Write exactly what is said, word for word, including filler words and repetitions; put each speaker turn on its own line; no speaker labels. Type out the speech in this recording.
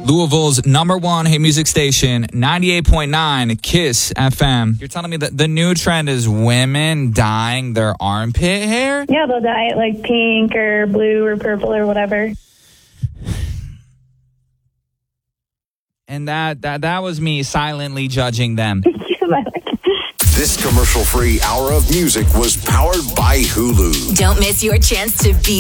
Louisville's number one hit music station, ninety-eight point nine KISS F M. You're telling me that the new trend is women dyeing their armpit hair?
Yeah, they'll dye it like pink or blue or purple or whatever.
And that that, that was me silently judging them.
This commercial-free hour of music was powered by Hulu.
Don't miss your chance to be